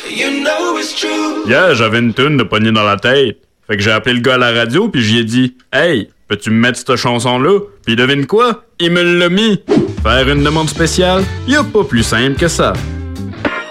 Yeah, j'avais une toune de pogner dans la tête. Fait que j'ai appelé le gars à la radio puis j'y ai dit « Hey, peux-tu me mettre cette chanson-là? » Puis devine quoi? Il me l'a mis. Faire une demande spéciale? Y a pas plus simple que ça.